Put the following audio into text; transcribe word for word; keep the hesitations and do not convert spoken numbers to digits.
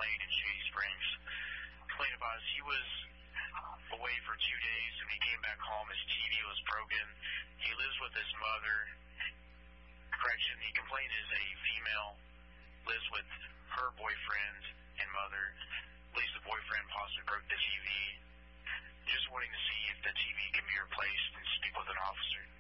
complained in Shady Springs. Complained about us. He was away for two days. When he came back home, his T V was broken. He lives with his mother. Correction, he complained is a female, lives with her boyfriend and mother. Believes the boyfriend possibly broke the T V. Just wanting to see if the T V can be replaced and speak with an officer.